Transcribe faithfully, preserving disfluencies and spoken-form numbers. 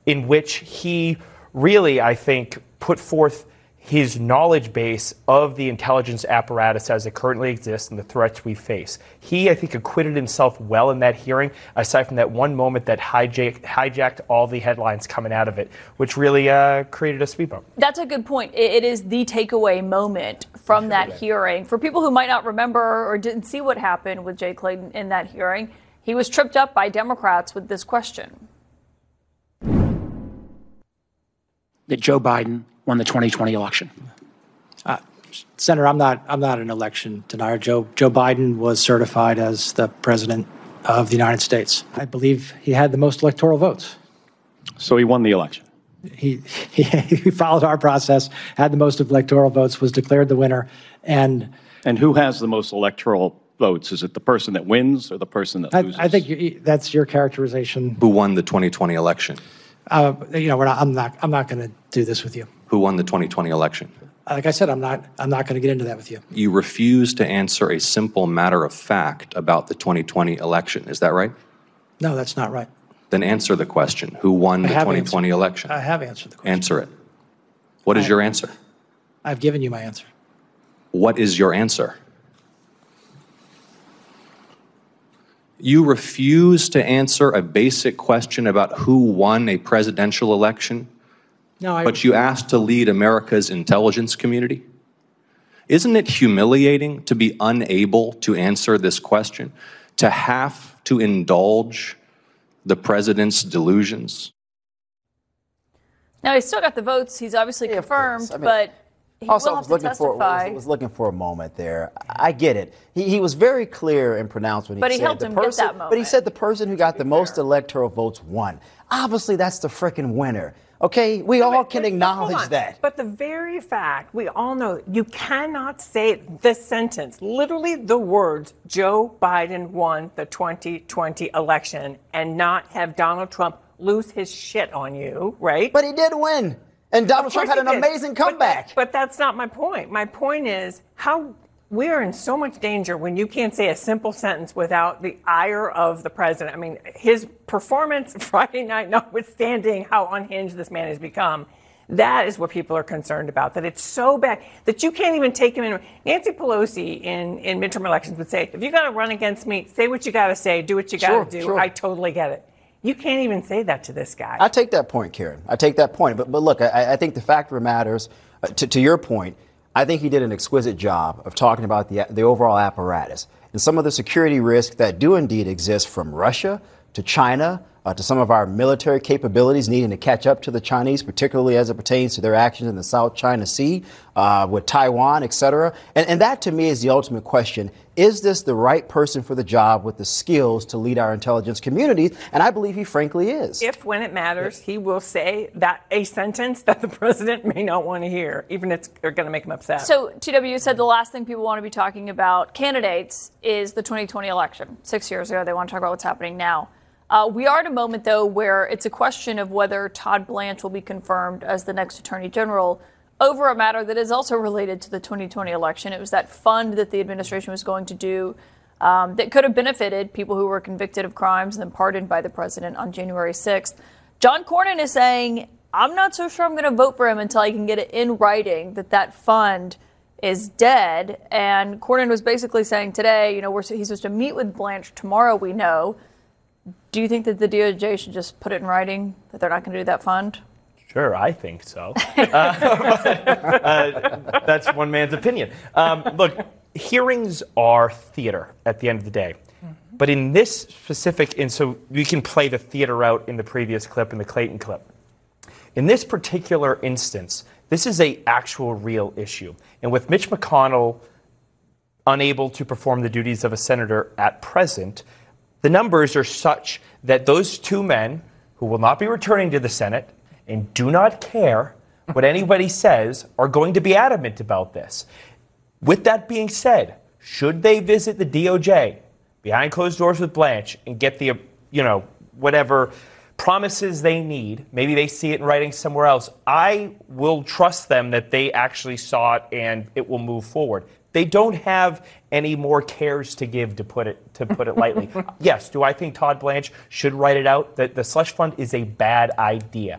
in which he really, I think, put forth his knowledge base of the intelligence apparatus as it currently exists and the threats we face. He, I think, acquitted himself well in that hearing, aside from that one moment that hijacked, hijacked all the headlines coming out of it, which really uh, created a speed bump. That's a good point. It, it is the takeaway moment from sure that hearing. For people who might not remember or didn't see what happened with Jay Clayton in that hearing, he was tripped up by Democrats with this question. That Joe Biden won the twenty twenty election. Uh, Senator, I'm not I'm not an election denier. Joe Joe Biden was certified as the president of the United States. I believe he had the most electoral votes. So he won the election. He he, he followed our process, had the most electoral votes, was declared the winner, and and who has the most electoral votes? Is it the person that wins or the person that I, loses? I think you, that's your characterization. Who won the twenty twenty election? Uh, you know, we're not, I'm not I'm not going to do this with you. Who won the twenty twenty election? Like I said, I'm not I'm not going to get into that with you. You refuse to answer a simple matter of fact about the twenty twenty election. Is that right? No, that's not right. Then answer the question. Who won the twenty twenty answered. election? I have answered the question. Answer it. What is I, your answer? I've given you my answer. What is your answer? You refuse to answer a basic question about who won a presidential election, no, I, but you asked to lead America's intelligence community? Isn't it humiliating to be unable to answer this question, to have to indulge the president's delusions? Now, he's still got the votes. He's obviously yeah, confirmed, I mean, but he also will have was looking to for testify. was, was looking for a moment there. I get it. He he was very clear and pronounced when he but said he helped the him person. get that moment. But he said the person who got the most electoral votes won. Obviously, that's the frickin' winner. Okay, we all but, can but, acknowledge but that. But the very fact, we all know, you cannot say the sentence, literally the words, Joe Biden won the twenty twenty election, and not have Donald Trump lose his shit on you, right? But he did win. And Donald Trump had an amazing comeback. But, but that's not my point. My point is how we are in so much danger when you can't say a simple sentence without the ire of the president. I mean, his performance Friday night, notwithstanding how unhinged this man has become, that is what people are concerned about, that it's so bad that you can't even take him in. Nancy Pelosi in, in midterm elections would say, if you got to run against me, say what you got to say, do what you got to Sure, do. sure. I totally get it. You can't even say that to this guy. I take that point, Karen. I take that point. But but look, I, I think the fact of the matter is, uh, to, to your point, I think he did an exquisite job of talking about the the overall apparatus and some of the security risks that do indeed exist from Russia to China, uh, to some of our military capabilities needing to catch up to the Chinese, particularly as it pertains to their actions in the South China Sea, uh, with Taiwan, et cetera. And, and that, to me, is the ultimate question. Is this the right person for the job with the skills to lead our intelligence communities? And I believe he frankly is. If, when it matters, he will say that a sentence that the president may not want to hear, even if it's going to make him upset. So, T W said the last thing people want to be talking about, candidates, is the twenty twenty election. Six years ago, they want to talk about what's happening now. Uh, we are at a moment, though, where it's a question of whether Todd Blanche will be confirmed as the next attorney general over a matter that is also related to the twenty twenty election. It was that fund that the administration was going to do um, that could have benefited people who were convicted of crimes and then pardoned by the president on January sixth. John Cornyn is saying, I'm not so sure I'm going to vote for him until I can get it in writing that that fund is dead. And Cornyn was basically saying today, you know, we're, he's supposed to meet with Blanche tomorrow, we know. Do you think that the D O J should just put it in writing that they're not going to do that fund? Sure, I think so. uh, but, uh, that's one man's opinion. Um, look, hearings are theater at the end of the day. Mm-hmm. But in this specific, and so we can play the theater out in the previous clip, in the Clayton clip. In this particular instance, this is a actual real issue. And with Mitch McConnell unable to perform the duties of a senator at present, the numbers are such that those two men who will not be returning to the Senate and do not care what anybody says are going to be adamant about this. With that being said, should they visit the D O J behind closed doors with Blanche and get the, you know, whatever promises they need, maybe they see it in writing somewhere else, I will trust them that they actually saw it and it will move forward. They don't have any more cares to give, to put it to put it lightly. Yes, do I think Todd Blanche should write it out? That the slush fund is a bad idea.